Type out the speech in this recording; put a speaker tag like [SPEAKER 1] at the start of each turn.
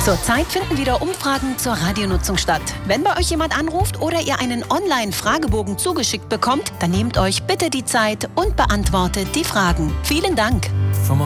[SPEAKER 1] Zurzeit finden wieder Umfragen zur Radionutzung statt. Wenn bei euch jemand anruft oder ihr einen Online-Fragebogen zugeschickt bekommt, dann nehmt euch bitte die Zeit und beantwortet die Fragen. Vielen Dank.
[SPEAKER 2] Vom